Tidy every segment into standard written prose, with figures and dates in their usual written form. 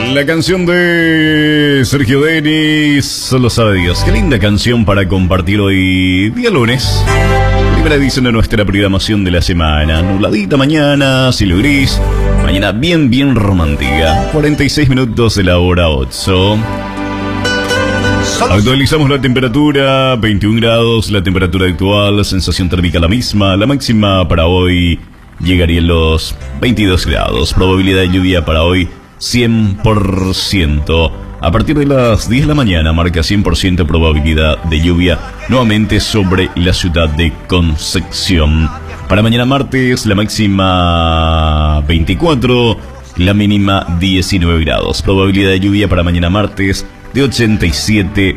La canción de Sergio Denis, solo sabe Dios. Qué linda canción para compartir hoy, día lunes. Primera edición de nuestra programación de la semana. Nubladita mañana, cielo gris. Mañana bien romántica. 46 minutos de la hora 8. Actualizamos la temperatura, 21 grados, la temperatura actual, sensación térmica la misma. La máxima para hoy llegaría a los 22 grados. Probabilidad de lluvia para hoy 100%. A partir de las 10 de la mañana marca 100% probabilidad de lluvia nuevamente sobre la ciudad de Concepción. Para mañana martes la máxima 24, la mínima 19 grados. Probabilidad de lluvia para mañana martes de 87%.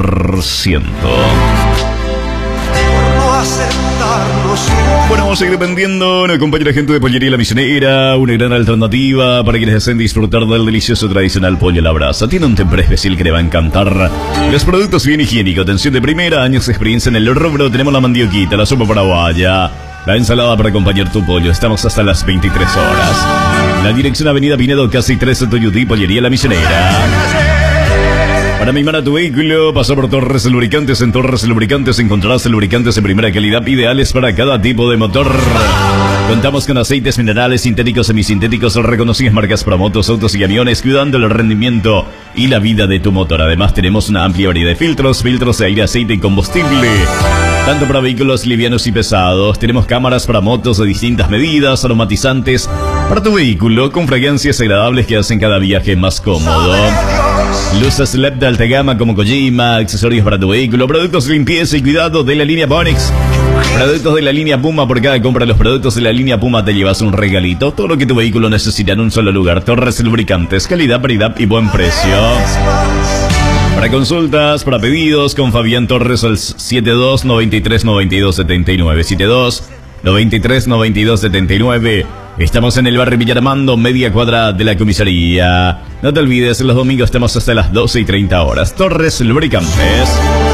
Bueno, vamos a seguir dependiendo. Nos acompaña la gente de Pollería La Misionera, una gran alternativa para quienes deseen disfrutar del delicioso tradicional pollo a la brasa. Tiene un temper especial que le va a encantar. Los productos bien higiénicos, atención de primera, años de experiencia en el rubro. Tenemos la mandioquita, la sopa paraguaya, la ensalada para acompañar tu pollo. Estamos hasta las 23 horas. La dirección Avenida Pinedo, casi 13 Toyutí, Pollería La Misionera. Para mimar a tu vehículo, pasa por Torres Lubricantes. En Torres Lubricantes encontrarás lubricantes de primera calidad, ideales para cada tipo de motor. Contamos con aceites minerales sintéticos, semisintéticos, reconocidas marcas para motos, autos y camiones, cuidando el rendimiento y la vida de tu motor. Además tenemos una amplia variedad de filtros de aire, aceite y combustible, tanto para vehículos livianos y pesados. Tenemos cámaras para motos de distintas medidas, aromatizantes para tu vehículo, con fragancias agradables que hacen cada viaje más cómodo. Luces LED de alta gama como Kojima, accesorios para tu vehículo, productos de limpieza y cuidado de la línea Bonix, productos de la línea Puma. Por cada compra de los productos de la línea Puma te llevas un regalito. Todo lo que tu vehículo necesita en un solo lugar. Torres Lubricantes, calidad, variedad y buen precio. Para consultas, para pedidos, con Fabián Torres al 72 93 92 79, 72 93 92 79. Estamos en el barrio Villarmando, media cuadra de la comisaría. No te olvides, los domingos estamos hasta las 12:30 horas. Torres Lubricantes.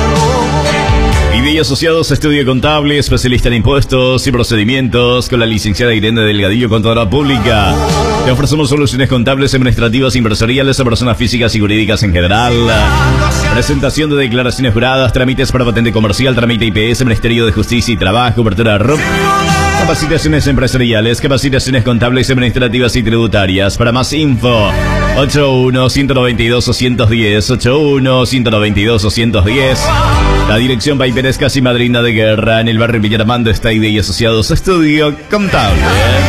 Y asociados a Estudio Contable, especialista en impuestos y procedimientos, con la licenciada Irene Delgadillo, contadora pública. Te ofrecemos soluciones contables, administrativas, empresariales a personas físicas y jurídicas en general. Presentación de declaraciones juradas, trámites para patente comercial, trámite IPS, Ministerio de Justicia y Trabajo, cobertura RUP. Capacitaciones empresariales, capacitaciones contables, administrativas y tributarias. Para más info, 81-192-210, 81-192-210. La dirección Paiperes, casi madrina de guerra. En el barrio Villarmando está ID y asociados a Estudio Contable.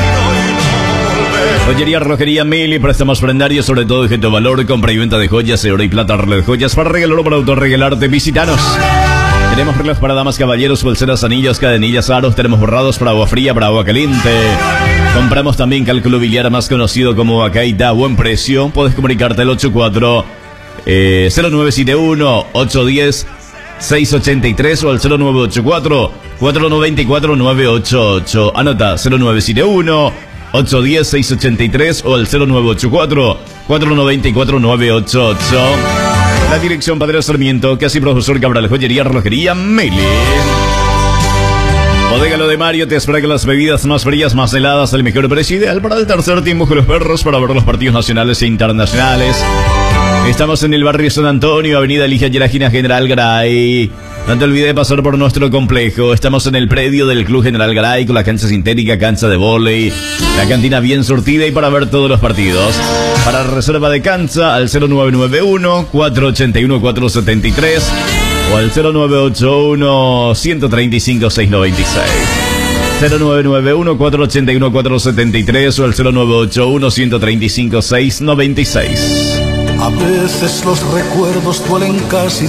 Joyería, relojería, Meli, préstamos prendarios, sobre todo objeto de valor, compra y venta de joyas, oro y plata, reloj de joyas, para regalar o para autorregalarte. Visítanos. Tenemos relojes para damas, caballeros, pulseras, anillos, cadenillas, aros. Tenemos borrados para agua fría, para agua caliente. Compramos también cálculo biliar, más conocido como Acaita, a buen precio. Puedes comunicarte al 0971-810-683 o al 0984-494-988. Anota, 0971-810-683 o al 0984-494-988. La dirección Padre Sarmiento, casi Profesor Cabral, joyería, relojería, Meli. Bodega Lo de Mario te espera con las bebidas más frías, más heladas, el mejor precio, ideal para el tercer tiempo con los perros, para ver los partidos nacionales e internacionales. Estamos en el barrio San Antonio, avenida Ligia Yelagina, General Garay. No te olvides de pasar por nuestro complejo. Estamos en el predio del Club General Garay, con la cancha sintética, cancha de vóley, la cantina bien surtida y para ver todos los partidos. Para reserva de cancha al 0991-481-473 o al 0981-135-696. 0991-481-473 o al 0981-135-696. A veces los recuerdos duelen casi